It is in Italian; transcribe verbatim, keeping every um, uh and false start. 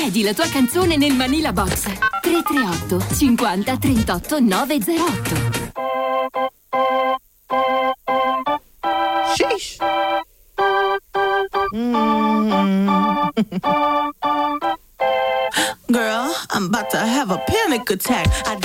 Chiedi la tua canzone nel Manila Box tre tre otto cinquanta trentotto novecentotto. Sheesh. Mm. Girl, I'm about to have a panic attack. I